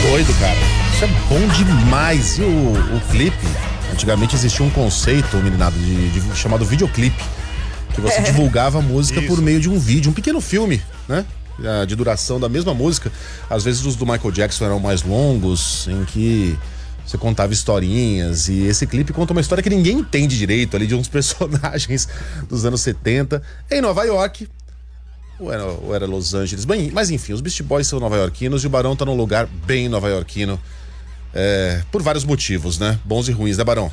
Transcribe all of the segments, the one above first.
doido, cara. Isso é bom demais. E o clipe, antigamente existia um conceito, meninado, chamado videoclipe, que você divulgava a música por meio de um vídeo, um pequeno filme, né? De duração da mesma música. Às vezes os do Michael Jackson eram mais longos, em que você contava historinhas, e esse clipe conta uma história que ninguém entende direito ali, de uns personagens dos anos 70 em Nova York, ou era Los Angeles, bem, mas enfim, os Beastie Boys são nova-iorquinos e o Barão tá num lugar bem nova-iorquino, por vários motivos, né? Bons e ruins, né, Barão?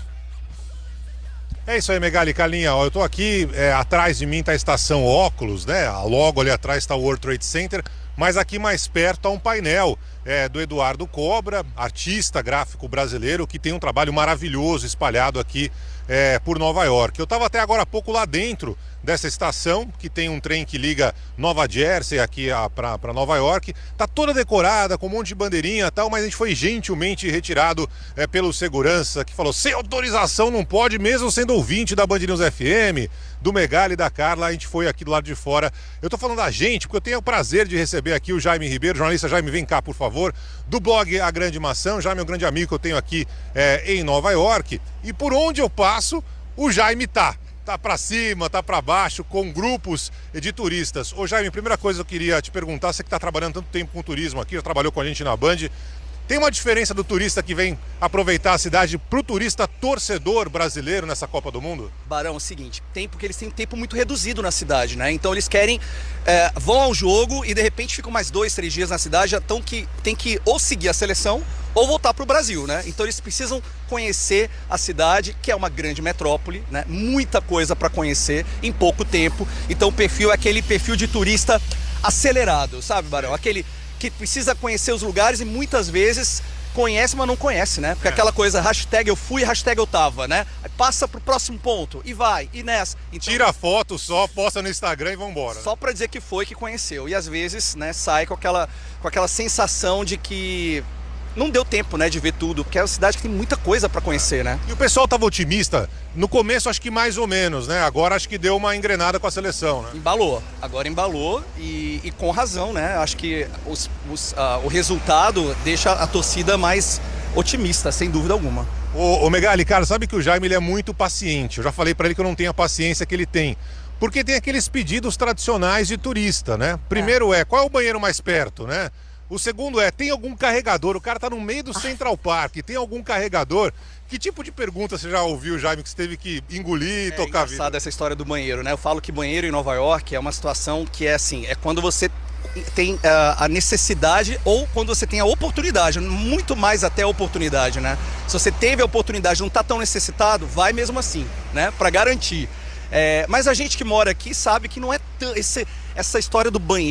É isso aí, Megali, Carlinha, ó, eu tô aqui, atrás de mim tá a estação Óculos, né? Logo ali atrás tá o World Trade Center, mas aqui mais perto há um painel do Eduardo Cobra, artista gráfico brasileiro, que tem um trabalho maravilhoso espalhado aqui por Nova York. Eu estava até agora há pouco lá dentro dessa estação, que tem um trem que liga Nova Jersey aqui para Nova York. Tá toda decorada, com um monte de bandeirinha e tal, mas a gente foi gentilmente retirado pelo segurança, que falou, sem autorização não pode, mesmo sendo ouvinte da Band News FM, do Megali e da Carla. A gente foi aqui do lado de fora. Eu tô falando da gente, porque eu tenho o prazer de receber aqui o Jaime Ribeiro, jornalista Jaime, vem cá, por favor, do blog A Grande Maçã. O Jaime é um grande amigo que eu tenho aqui em Nova York, e por onde eu passo, o Jaime tá pra cima, tá pra baixo, com grupos de turistas. Ô Jaime, primeira coisa que eu queria te perguntar, você que tá trabalhando tanto tempo com turismo aqui, já trabalhou com a gente na Band, tem uma diferença do turista que vem aproveitar a cidade pro turista torcedor brasileiro nessa Copa do Mundo? Barão, é o seguinte, porque eles têm um tempo muito reduzido na cidade, né? Então eles querem, vão ao jogo e de repente ficam mais 2, 3 dias na cidade, então tem que ou seguir a seleção ou voltar para o Brasil, né? Então eles precisam conhecer a cidade, que é uma grande metrópole, né? Muita coisa para conhecer em pouco tempo. Então o perfil é aquele perfil de turista acelerado, sabe, Barão? Aquele que precisa conhecer os lugares e muitas vezes conhece, mas não conhece, né? Porque aquela coisa, hashtag eu fui, hashtag eu tava, né? Aí passa pro próximo ponto e vai, e nessa. Então, tira a foto só, posta no Instagram e vambora. Só pra dizer que foi, que conheceu. E às vezes, né, sai com aquela sensação de que não deu tempo, né, de ver tudo, porque é uma cidade que tem muita coisa para conhecer, né? E o pessoal tava otimista, no começo acho que mais ou menos, né? Agora acho que deu uma engrenada com a seleção, né? Agora embalou e com razão, né? Acho que o resultado deixa a torcida mais otimista, sem dúvida alguma. Ô Megali, cara, sabe que o Jaime ele é muito paciente, eu já falei para ele que eu não tenho a paciência que ele tem. Porque tem aqueles pedidos tradicionais de turista, né? Primeiro qual é o banheiro mais perto, né? O segundo tem algum carregador? O cara tá no meio do Central Park, tem algum carregador? Que tipo de pergunta você já ouviu, Jaime, que você teve que engolir e tocar a vida? É engraçado essa história do banheiro, né? Eu falo que banheiro em Nova York é uma situação que é assim, é quando você tem a necessidade ou quando você tem a oportunidade, muito mais até a oportunidade, né? Se você teve a oportunidade e não tá tão necessitado, vai mesmo assim, né? Para garantir. Mas a gente que mora aqui sabe que não é essa história do banheiro